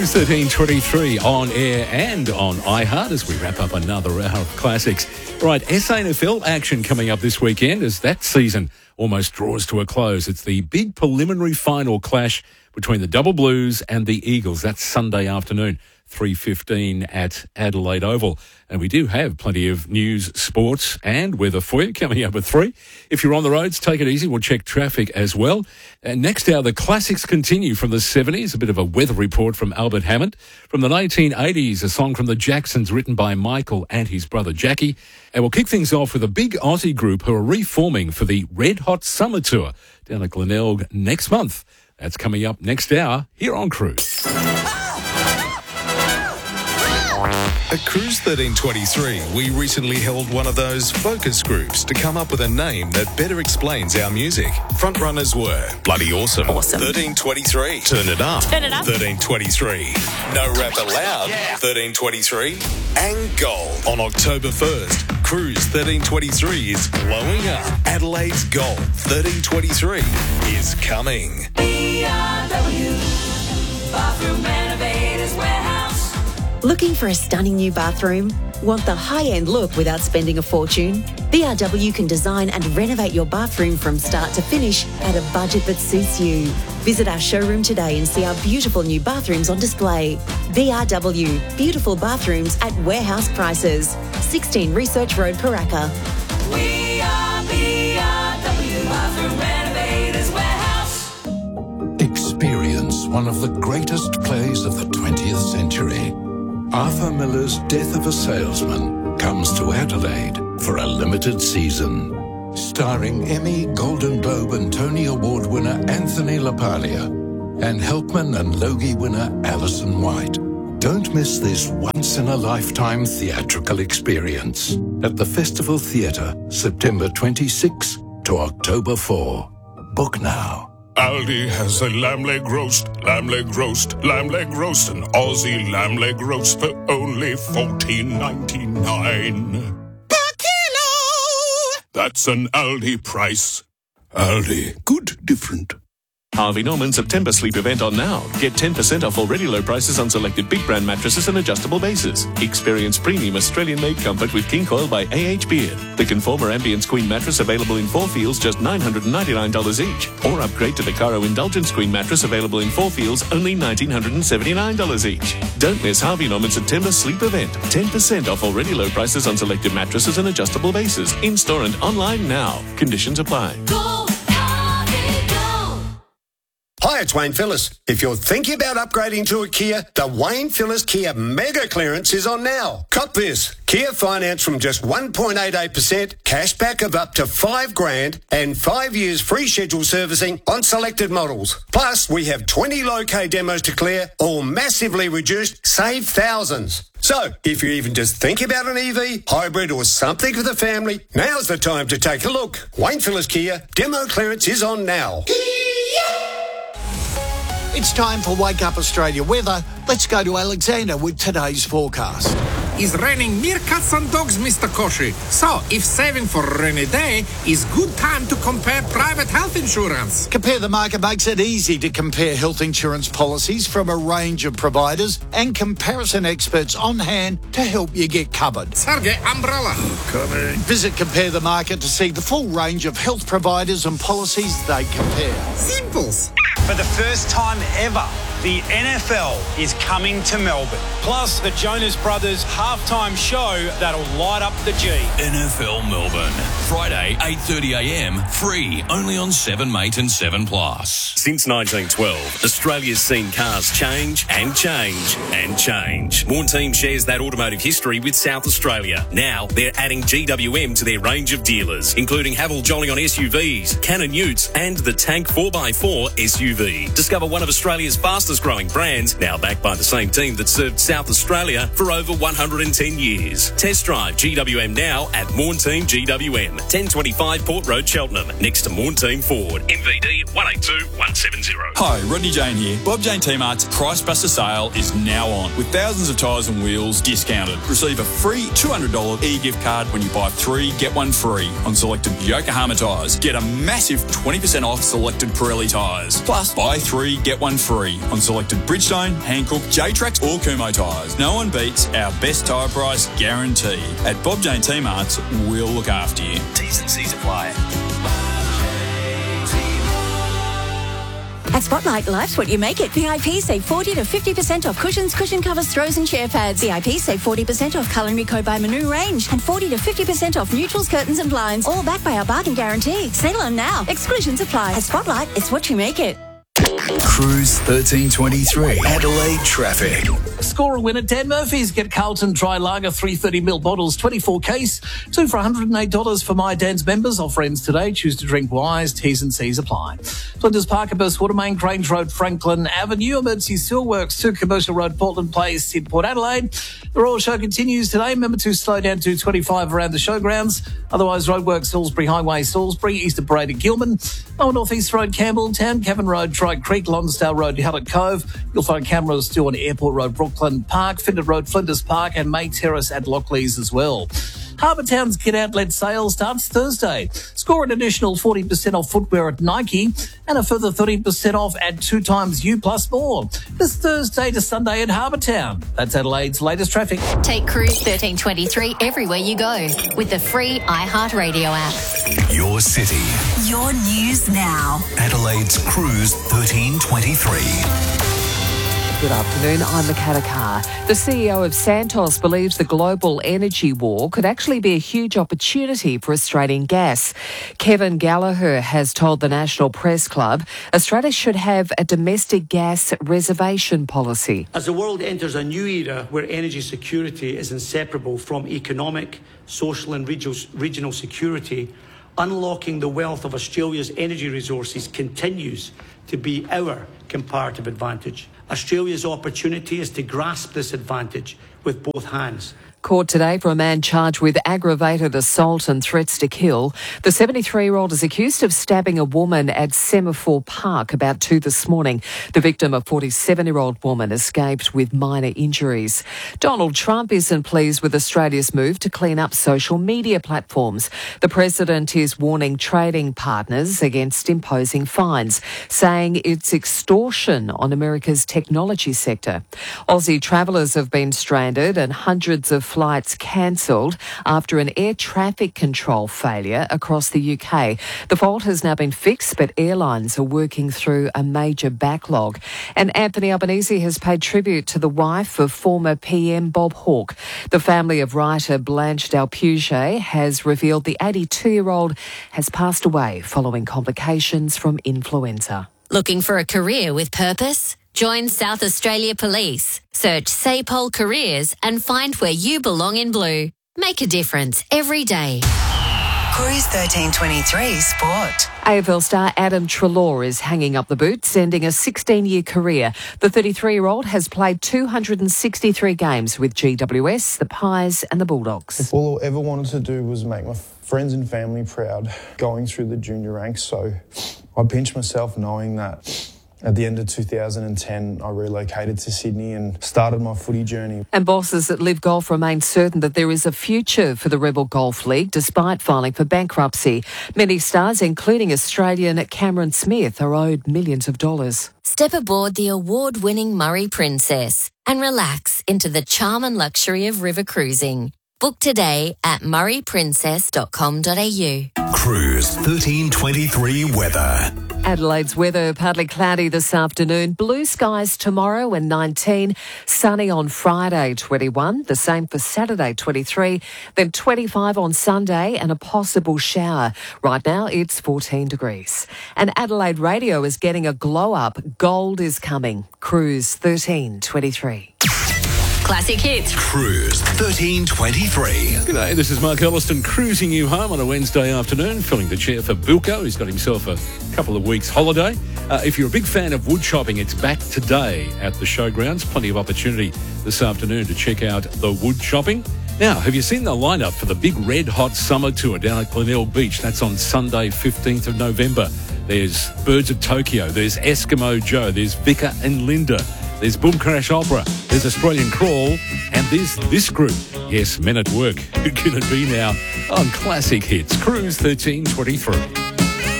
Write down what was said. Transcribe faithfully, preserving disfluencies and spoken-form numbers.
Cruise thirteen twenty-three on air and on iHeart as we wrap up another hour of classics. Right, S A N F L action coming up this weekend as that season almost draws to a close. It's the big preliminary final clash between the Double Blues and the Eagles. That's Sunday afternoon, three fifteen at Adelaide Oval. And we do have plenty of news, sports and weather for you coming up at three. If you're on the roads, take it easy. We'll check traffic as well. And next hour, the classics continue from the seventies. A bit of a weather report from Albert Hammond. From the nineteen eighties, a song from the Jacksons written by Michael and his brother Jackie. And we'll kick things off with a big Aussie group who are reforming for the Red Hot Summer Tour down at Glenelg next month. That's coming up next hour here on Cruise. At Cruise thirteen twenty-three, we recently held one of those focus groups to come up with a name that better explains our music. Frontrunners were Bloody Awesome, Awesome. thirteen twenty-three, Turn It Up, Turn It Up, thirteen twenty-three, No Rap Allowed, yeah. thirteen twenty-three, and Gold. On October first, Cruise thirteen twenty-three is blowing up. Adelaide's Gold thirteen twenty-three is coming. B R W, Bathroom Renovators Warehouse. Looking for a stunning new bathroom? Want the high-end look without spending a fortune? B R W can design and renovate your bathroom from start to finish at a budget that suits you. Visit our showroom today and see our beautiful new bathrooms on display. B R W, beautiful bathrooms at warehouse prices. sixteen Research Road, Paraka. We are B R W, Bathroom Renovators Warehouse. Experience one of the greatest plays of the twentieth century. Arthur Miller's Death of a Salesman comes to Adelaide for a limited season. Starring Emmy, Golden Globe and Tony Award winner Anthony LaPaglia and Helpman and Logie winner Alison White. Don't miss this once-in-a-lifetime theatrical experience at the Festival Theatre, September twenty-sixth to October fourth. Book now. Aldi has a lamb leg roast, lamb leg roast, lamb leg roast, an Aussie lamb leg roast for only fourteen ninety-nine. Per kilo! That's an Aldi price. Aldi, good different. Harvey Norman September sleep event on now. Get ten percent off already low prices on selected big brand mattresses and adjustable bases. Experience premium Australian-made comfort with King Coil by A H Beard. The Conformer Ambience Queen mattress available in four feels, just nine hundred ninety-nine dollars each. Or upgrade to the Caro Indulgence Queen mattress available in four feels, only one thousand nine hundred seventy-nine dollars each. Don't miss Harvey Norman September sleep event. ten percent off already low prices on selected mattresses and adjustable bases. In-store and online now. Conditions apply. Go, Harvey, go. Hi, it's Wayne Phillis. If you're thinking about upgrading to a Kia, the Wayne Phillis Kia Mega Clearance is on now. Cop this. Kia finance from just one point eight eight percent, cashback of up to five grand, and five years free scheduled servicing on selected models. Plus, we have twenty low-K demos to clear, all massively reduced, save thousands. So, if you're even just thinking about an E V, hybrid or something for the family, now's the time to take a look. Wayne Phillis Kia, demo clearance is on now. It's time for Wake Up Australia weather. Let's go to Alexander with today's forecast. It's raining meerkats and dogs, Mister Koshi. So, if saving for a rainy day is good time to compare private health insurance. Compare the Market makes it easy to compare health insurance policies from a range of providers and comparison experts on hand to help you get covered. Sergey, umbrella. Coming. Visit Compare the Market to see the full range of health providers and policies they compare. Simples. For the first time ever, the N F L is coming to Melbourne. Plus, the Jonas Brothers halftime show that'll light up the G. N F L Melbourne, Friday, eight thirty a m, free, only on seven mate and seven plus. Since nineteen twelve, Australia's seen cars change and change and change. Warn Team shares that automotive history with South Australia. Now, they're adding G W M to their range of dealers, including Haval Jolly on S U Vs, Cannon Utes, and the Tank four by four S U V. Discover one of Australia's fastest growing brands, now backed by the same team that served South Australia for over one hundred ten years. Test drive G W M now at Morn Team G W M, ten twenty-five Port Road, Cheltenham, next to Morn Team Ford. M V D one eight two one seven zero. Hi, Rodney Jane here. Bob Jane T-Mart's Price Buster sale is now on with thousands of tyres and wheels discounted. Receive a free two hundred dollars e-gift card when you buy three, get one free on selected Yokohama tyres. Get a massive twenty percent off selected Pirelli tyres. Plus, buy three, get one free on selected Bridgestone, Hankook, J-Trax or Kumho tyres. No one beats our best tyre price guarantee. At Bob Jane T-Mart's, we'll look after you. T's and C's apply. At Spotlight, life's what you make it. V I P save forty to fifty percent off cushions, cushion covers, throws and chair pads. V I P save forty percent off Culinary Co by Manu range and forty to fifty percent off neutrals, curtains and blinds. All backed by our bargain guarantee. Sale on now. Exclusions apply. At Spotlight, it's what you make it. Cruise thirteen twenty-three. Adelaide traffic. Score a win at Dan Murphy's. Get Carlton Dry Lager three thirty mil bottles, twenty-four case. Two for one hundred eight dollars for My Dan's members. Offer ends today. Choose to drink wise. T's and C's apply. Flinders Park, Burst Watermain, Grange Road, Franklin Avenue, Emergency Steelworks, two Commercial Road, Portland Place in Port Adelaide. The Royal Show continues today. Remember to slow down to twenty-five around the showgrounds. Otherwise, Roadworks, Salisbury Highway, Salisbury, Easter Parade at Gilman. Lower North East Road, Campbelltown, Cavan Road, Tri Creek, Lonsdale Road, Hallett Cove. You'll find cameras still on Airport Road, Brooklyn Park, Findon Road, Flinders Park and May Terrace at Lockleys as well. Harbour Town's Kid Outlet sale starts Thursday. Score an additional forty percent off footwear at Nike and a further thirty percent off at two times U plus more. This Thursday to Sunday at Harbour Town. That's Adelaide's latest traffic. Take Cruise thirteen twenty-three everywhere you go with the free iHeartRadio app. Your city. Your news now. Adelaide's Cruise thirteen twenty-three. Good afternoon, I'm Makata Carr. The C E O of Santos believes the global energy war could actually be a huge opportunity for Australian gas. Kevin Gallagher has told the National Press Club Australia should have a domestic gas reservation policy. As the world enters a new era where energy security is inseparable from economic, social and regional security, unlocking the wealth of Australia's energy resources continues to be our comparative advantage. Australia's opportunity is to grasp this advantage with both hands. Court today for a man charged with aggravated assault and threats to kill. The seventy-three-year-old is accused of stabbing a woman at Semaphore Park about two this morning. The victim, a forty-seven-year-old woman, escaped with minor injuries. Donald Trump isn't pleased with Australia's move to clean up social media platforms. The president is warning trading partners against imposing fines, saying it's extortion on America's technology sector. Aussie travellers have been stranded and hundreds of flights cancelled after an air traffic control failure across the U K. The fault has now been fixed, but airlines are working through a major backlog. And Anthony Albanese has paid tribute to the wife of former P M Bob Hawke. The family of writer Blanche Dalpuget has revealed the eighty-two-year-old has passed away following complications from influenza. Looking for a career with purpose? Join South Australia Police. Search SAPOL Careers and find where you belong in blue. Make a difference every day. Cruise thirteen twenty-three Sport. A F L star Adam Treloar is hanging up the boots, ending a sixteen-year career. The thirty-three-year-old has played two hundred sixty-three games with G W S, the Pies and the Bulldogs. All I ever wanted to do was make my friends and family proud going through the junior ranks, so I pinched myself knowing that at the end of two thousand ten, I relocated to Sydney and started my footy journey. And bosses at Live Golf remain certain that there is a future for the Rebel Golf League despite filing for bankruptcy. Many stars, including Australian Cameron Smith, are owed millions of dollars. Step aboard the award-winning Murray Princess and relax into the charm and luxury of river cruising. Book today at murray princess dot com dot a u. Cruise thirteen twenty-three weather. Adelaide's weather, partly cloudy this afternoon. Blue skies tomorrow and nineteen. Sunny on Friday, twenty-one. The same for Saturday, twenty-three. Then twenty-five on Sunday and a possible shower. Right now, it's fourteen degrees. And Adelaide Radio is getting a glow up. Gold is coming. Cruise thirteen twenty-three. Classic hits. Cruise thirteen twenty-three. G'day, this is Mark Elliston cruising you home on a Wednesday afternoon, filling the chair for Bilko. He's got himself a couple of weeks holiday. Uh, if you're a big fan of wood chopping, it's back today at the showgrounds. Plenty of opportunity this afternoon to check out the wood chopping. Now, have you seen the lineup for the big red hot summer tour down at Glenelg Beach? That's on Sunday, fifteenth of November. There's Birds of Tokyo. There's Eskimo Joe. There's Vicar and Linda. There's Boom Crash Opera. There's Australian Crawl. And there's this group. Yes, Men at Work. Who can it be now? On Classic Hits. Cruise thirteen twenty-three.